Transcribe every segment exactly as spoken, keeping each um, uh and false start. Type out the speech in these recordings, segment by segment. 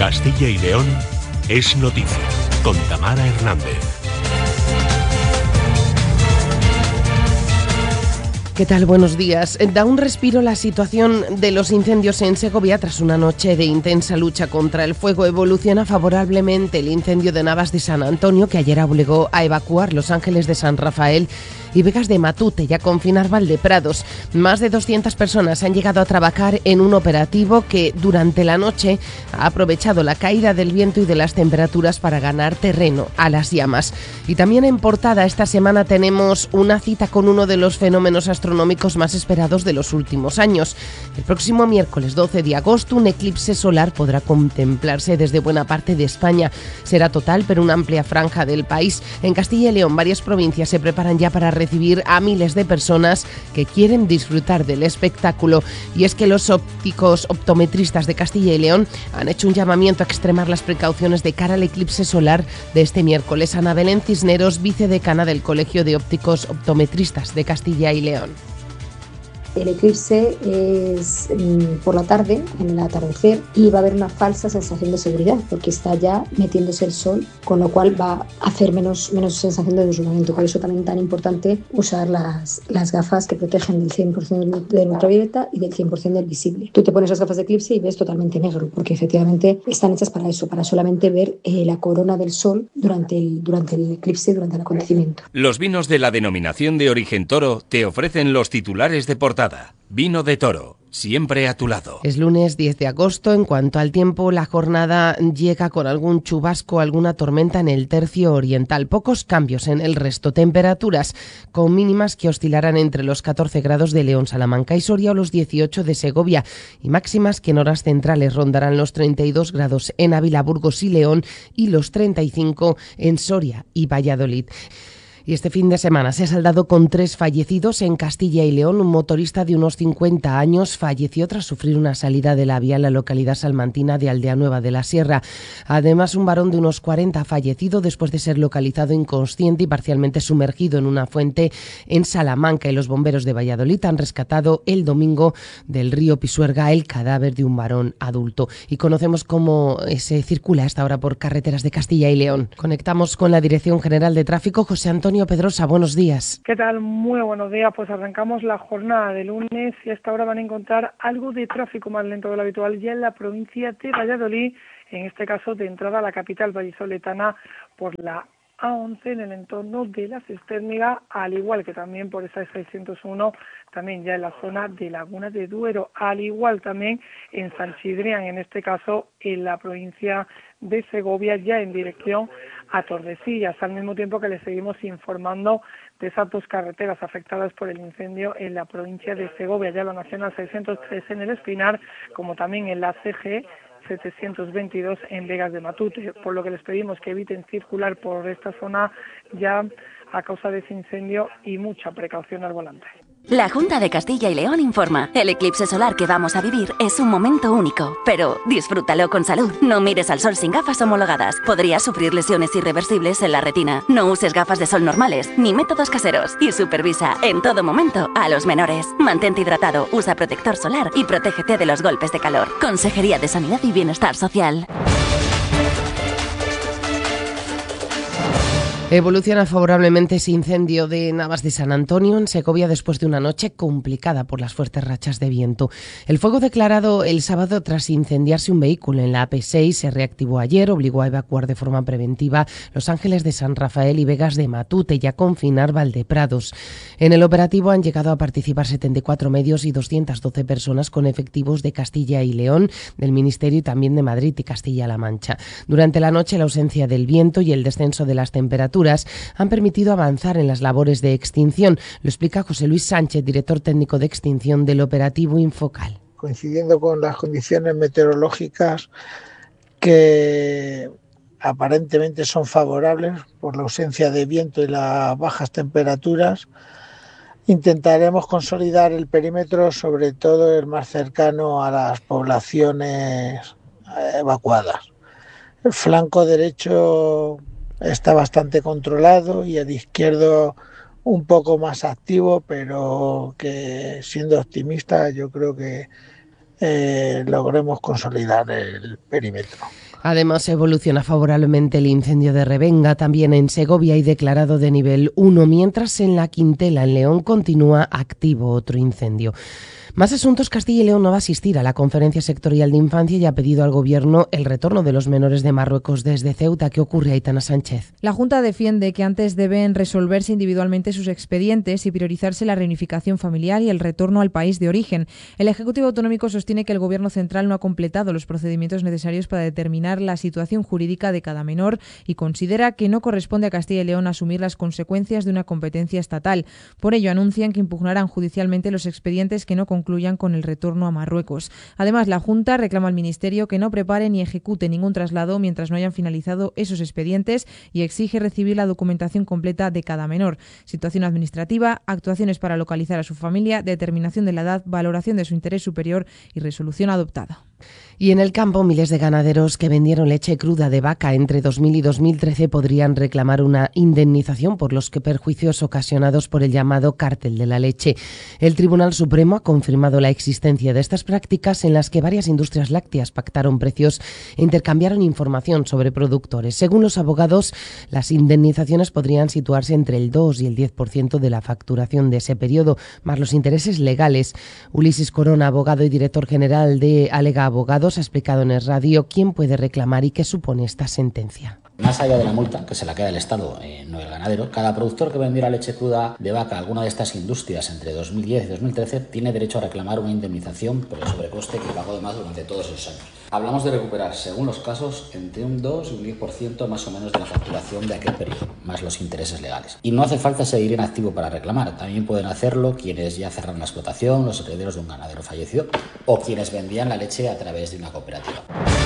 Castilla y León es noticia, con Tamara Hernández. ¿Qué tal? Buenos días. Da un respiro la situación de los incendios en Segovia tras una noche de intensa lucha contra el fuego. Evoluciona favorablemente el incendio de Navas de San Antonio, que ayer obligó a evacuar Los Ángeles de San Rafael y Vegas de Matute y a confinar Valdeprados. Más de doscientas personas han llegado a trabajar en un operativo que durante la noche ha aprovechado la caída del viento y de las temperaturas para ganar terreno a las llamas. Y también en portada esta semana tenemos una cita con uno de los fenómenos astronómicos más esperados de los últimos años. El próximo miércoles doce de agosto un eclipse solar podrá contemplarse desde buena parte de España. Será total, pero una amplia franja del país. En Castilla y León varias provincias se preparan ya para recibir a miles de personas que quieren disfrutar del espectáculo. Y es que los ópticos optometristas de Castilla y León han hecho un llamamiento a extremar las precauciones de cara al eclipse solar de este miércoles. Ana Belén Cisneros, vicedecana del Colegio de Ópticos Optometristas de Castilla y León. El eclipse es mmm, por la tarde, en el atardecer, y va a haber una falsa sensación de seguridad porque está ya metiéndose el sol, con lo cual va a hacer menos, menos sensación de deslumbramiento. Por eso también es tan importante usar las, las gafas que protegen del cien por ciento del ultravioleta y del cien por ciento del visible. Tú te pones las gafas de eclipse y ves totalmente negro, porque efectivamente están hechas para eso, para solamente ver eh, la corona del sol durante el, durante el eclipse, durante el acontecimiento. Los vinos de la denominación de origen Toro te ofrecen los titulares de portada. Vino de Toro, siempre a tu lado. Es lunes diez de agosto. En cuanto al tiempo, la jornada llega con algún chubasco, alguna tormenta en el tercio oriental. Pocos cambios en el resto. Temperaturas con mínimas que oscilarán entre los catorce grados de León, Salamanca y Soria o los dieciocho de Segovia. Y máximas que en horas centrales rondarán los treinta y dos grados en Ávila, Burgos y León y los treinta y cinco en Soria y Valladolid. Y este fin de semana se ha saldado con tres fallecidos en Castilla y León. Un motorista de unos cincuenta años falleció tras sufrir una salida de la vía en la localidad salmantina de Aldea Nueva de la Sierra. Además, un varón de unos cuarenta ha fallecido después de ser localizado inconsciente y parcialmente sumergido en una fuente en Salamanca. Y los bomberos de Valladolid han rescatado el domingo del río Pisuerga el cadáver de un varón adulto. Y conocemos cómo se circula a esta hora por carreteras de Castilla y León. Conectamos con la Dirección General de Tráfico. José Antonio Pedrosa, buenos días. ¿Qué tal? Muy buenos días. Pues arrancamos la jornada de lunes y a esta hora van a encontrar algo de tráfico más lento de lo habitual ya en la provincia de Valladolid, en este caso de entrada a la capital vallisoletana por la A once en el entorno de la Cistérmiga, al igual que también por esa seiscientos uno, también ya en la zona de Laguna de Duero, al igual también en San Sidrián, en este caso en la provincia de Segovia, ya en dirección a Tordesillas, al mismo tiempo que les seguimos informando de esas dos carreteras afectadas por el incendio en la provincia de Segovia, ya la Nacional seiscientos tres en el Espinar, como también en la C G setecientos veintidós en Vegas de Matute, por lo que les pedimos que eviten circular por esta zona ya a causa de ese incendio y mucha precaución al volante. La Junta de Castilla y León informa. El eclipse solar que vamos a vivir es un momento único, pero disfrútalo con salud. No mires al sol sin gafas homologadas. Podrías sufrir lesiones irreversibles en la retina. No uses gafas de sol normales ni métodos caseros y supervisa en todo momento a los menores. Mantente hidratado, usa protector solar y protégete de los golpes de calor. Consejería de Sanidad y Bienestar Social. Evoluciona favorablemente ese incendio de Navas de San Antonio en Segovia después de una noche complicada por las fuertes rachas de viento. El fuego declarado el sábado tras incendiarse un vehículo en la A P seis se reactivó ayer, obligó a evacuar de forma preventiva Los Ángeles de San Rafael y Vegas de Matute y a confinar Valdeprados. En el operativo han llegado a participar setenta y cuatro medios y doscientas doce personas con efectivos de Castilla y León, del Ministerio y también de Madrid y Castilla-La Mancha. Durante la noche la ausencia del viento y el descenso de las temperaturas han permitido avanzar en las labores de extinción. Lo explica José Luis Sánchez, director técnico de extinción del operativo Infocal. Coincidiendo con las condiciones meteorológicas que aparentemente son favorables por la ausencia de viento y las bajas temperaturas, intentaremos consolidar el perímetro, sobre todo el más cercano a las poblaciones evacuadas. El flanco derecho está bastante controlado y el izquierdo un poco más activo, pero que siendo optimista yo creo que eh, logremos consolidar el perímetro. Además, evoluciona favorablemente el incendio de Revenga, también en Segovia, y declarado de nivel uno, mientras en La Quintela, en León, continúa activo otro incendio. Más asuntos. Castilla y León no va a asistir a la conferencia sectorial de infancia y ha pedido al Gobierno el retorno de los menores de Marruecos desde Ceuta. ¿Qué ocurre, Aitana Sánchez? La Junta defiende que antes deben resolverse individualmente sus expedientes y priorizarse la reunificación familiar y el retorno al país de origen. El Ejecutivo Autonómico sostiene que el Gobierno central no ha completado los procedimientos necesarios para determinar la situación jurídica de cada menor y considera que no corresponde a Castilla y León asumir las consecuencias de una competencia estatal. Por ello, anuncian que impugnarán judicialmente los expedientes que no concluyan con el retorno a Marruecos. Además, la Junta reclama al Ministerio que no prepare ni ejecute ningún traslado mientras no hayan finalizado esos expedientes y exige recibir la documentación completa de cada menor. Situación administrativa, actuaciones para localizar a su familia, determinación de la edad, valoración de su interés superior y resolución adoptada. Y en el campo, miles de ganaderos que vendieron leche cruda de vaca entre dos mil y dos mil trece podrían reclamar una indemnización por los que perjuicios ocasionados por el llamado cártel de la leche. El Tribunal Supremo ha confirmado la existencia de estas prácticas en las que varias industrias lácteas pactaron precios e intercambiaron información sobre productores. Según los abogados, las indemnizaciones podrían situarse entre el dos y el diez por ciento de la facturación de ese periodo, más los intereses legales. Ulises Corona, abogado y director general de Alega Abogados, ha explicado en el radio quién puede reclamar y qué supone esta sentencia. Más allá de la multa, que se la queda el Estado, eh, no el ganadero, cada productor que vendiera leche cruda de vaca a alguna de estas industrias entre dos mil diez y dos mil trece tiene derecho a reclamar una indemnización por el sobrecoste que pagó de más durante todos esos años. Hablamos de recuperar, según los casos, entre un dos y un diez por ciento más o menos de la facturación de aquel periodo, más los intereses legales. Y no hace falta seguir en activo para reclamar, también pueden hacerlo quienes ya cerraron la explotación, los herederos de un ganadero fallecido o quienes vendían la leche a través de una cooperativa.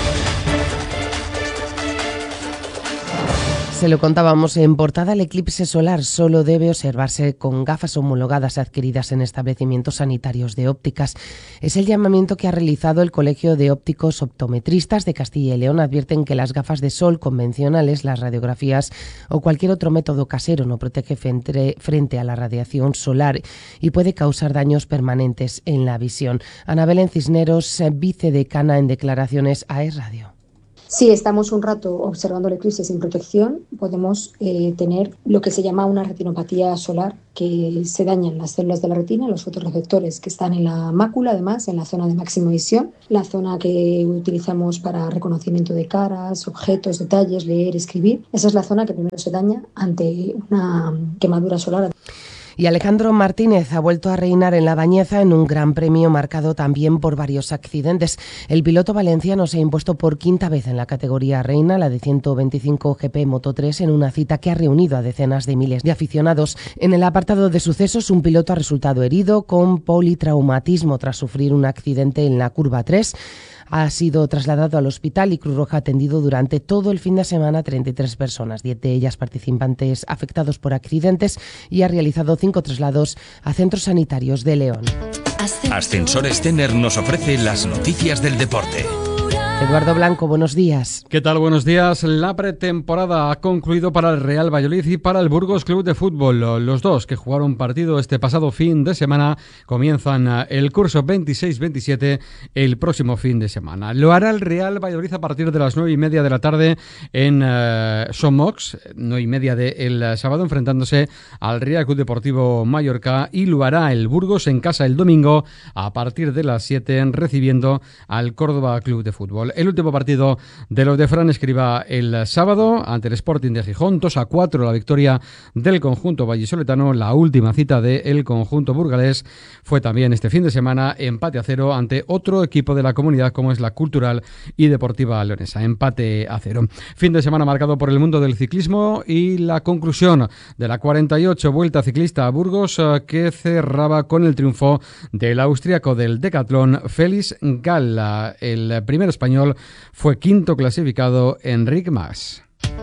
Se lo contábamos en portada, el eclipse solar solo debe observarse con gafas homologadas adquiridas en establecimientos sanitarios de ópticas. Es el llamamiento que ha realizado el Colegio de Ópticos Optometristas de Castilla y León. Advierten que las gafas de sol convencionales, las radiografías o cualquier otro método casero no protege frente, frente a la radiación solar y puede causar daños permanentes en la visión. Ana Belén Cisneros, vicedecana en declaraciones a Es Radio. Si estamos un rato observando el eclipse sin protección, podemos eh, tener lo que se llama una retinopatía solar, que se dañan las células de la retina, los fotorreceptores que están en la mácula, además, en la zona de máxima visión, la zona que utilizamos para reconocimiento de caras, objetos, detalles, leer, escribir. Esa es la zona que primero se daña ante una quemadura solar. Y Alejandro Martínez ha vuelto a reinar en La Bañeza en un gran premio marcado también por varios accidentes. El piloto valenciano se ha impuesto por quinta vez en la categoría reina, la de ciento veinticinco G P Moto tres, en una cita que ha reunido a decenas de miles de aficionados. En el apartado de sucesos, un piloto ha resultado herido con politraumatismo tras sufrir un accidente en la curva tres. Ha sido trasladado al hospital y Cruz Roja ha atendido durante todo el fin de semana a treinta y tres personas, diez de ellas participantes afectados por accidentes, y ha realizado cinco traslados a centros sanitarios de León. Ascensores Tener nos ofrece las noticias del deporte. Eduardo Blanco, buenos días. ¿Qué tal? Buenos días. La pretemporada ha concluido para el Real Valladolid y para el Burgos Club de Fútbol. Los dos, que jugaron partido este pasado fin de semana, comienzan el curso veintiséis veintisiete el próximo fin de semana. Lo hará el Real Valladolid a partir de las nueve y media de la tarde en uh, Somox, nueve y media del sábado, enfrentándose al Real Club Deportivo Mallorca, y lo hará el Burgos en casa el domingo a partir de las siete, recibiendo al Córdoba Club de Fútbol. El último partido de los de Fran Escribá el sábado ante el Sporting de Gijón, dos a cuatro la victoria del conjunto vallisoletano. La última cita del conjunto burgalés fue también este fin de semana, empate a cero ante otro equipo de la comunidad como es la Cultural y Deportiva Leonesa, empate a cero. Fin de semana marcado por el mundo del ciclismo y la conclusión de la cuarenta y ocho Vuelta Ciclista a Burgos, que cerraba con el triunfo del austríaco del decatlón Félix Galla. El primer español fue quinto clasificado Enric Mas.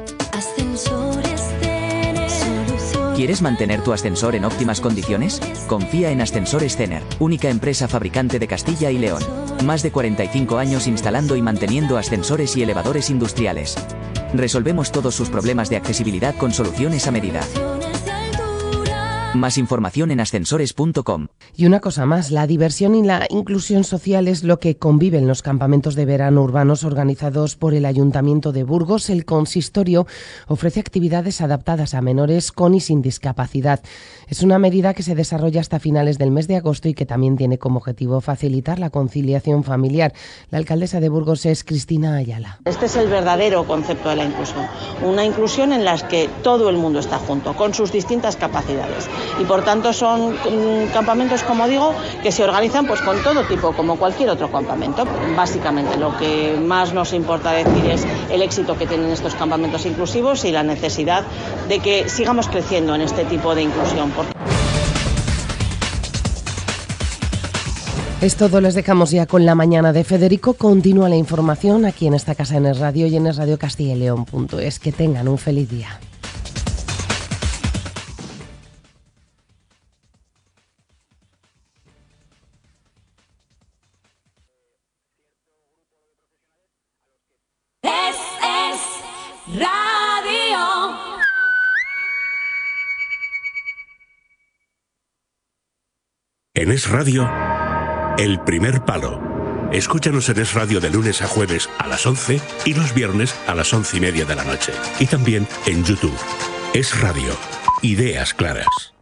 ¿Quieres mantener tu ascensor en óptimas condiciones? Confía en Ascensores Tener, única empresa fabricante de Castilla y León. Más de cuarenta y cinco años instalando y manteniendo ascensores y elevadores industriales. Resolvemos todos sus problemas de accesibilidad con soluciones a medida. Más información en ascensores punto com. Y una cosa más, la diversión y la inclusión social es lo que convive en los campamentos de verano urbanos organizados por el Ayuntamiento de Burgos. El consistorio ofrece actividades adaptadas a menores con y sin discapacidad. Es una medida que se desarrolla hasta finales del mes de agosto y que también tiene como objetivo facilitar la conciliación familiar. La alcaldesa de Burgos es Cristina Ayala. Este es el verdadero concepto de la inclusión, una inclusión en la que todo el mundo está junto, con sus distintas capacidades. Y por tanto son mm, campamentos, como digo, que se organizan pues con todo tipo, como cualquier otro campamento. Básicamente lo que más nos importa decir es el éxito que tienen estos campamentos inclusivos y la necesidad de que sigamos creciendo en este tipo de inclusión. Es todo, les dejamos ya con la mañana de Federico. Continúa la información aquí en esta casa en Es Radio y en es radio castilla y león punto es. Que tengan un feliz día. Es, es radio. En Es Radio, El Primer Palo. Escúchanos en Es Radio de lunes a jueves a las once y los viernes a las once y media de la noche. Y también en YouTube. Es Radio. Ideas claras.